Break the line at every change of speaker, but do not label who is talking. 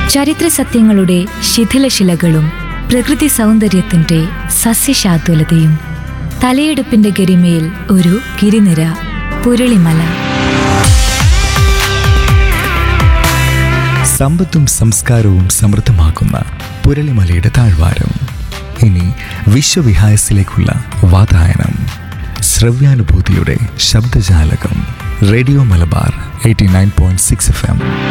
ചരിത്ര സത്യങ്ങളുടെ ശിഥിലശിലകളും പ്രകൃതി സൗന്ദര്യത്തിന്റെ സസ്യശാതുലതയും. തലയെടുപ്പിന്റെ ഗരിമയിൽ ഒരു ഗിരിനിര, പുരളിമല.
സമ്പത്തും സംസ്കാരവും സമൃദ്ധമാക്കുന്ന പുരളിമലയുടെ താഴ്വാരം. ഇനി വിശ്വവിഹായസിലേക്കുള്ള വാതായനം. ശ്രവ്യാനുഭൂതിയുടെ ശബ്ദജാലകം. Radio Malabar 89.6 FM.